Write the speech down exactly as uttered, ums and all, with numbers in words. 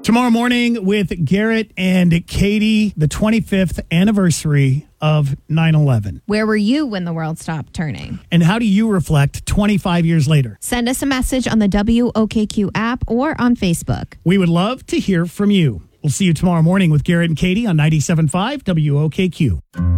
Tomorrow morning with Garrett and Katie, the twenty-fifth anniversary of nine eleven. Where were you when the world stopped turning? And how do you reflect twenty-five years later? Send us a message on the W O K Q app or on Facebook. We would love to hear from you. We'll see you tomorrow morning with Garrett and Katie on ninety-seven point five W O K Q.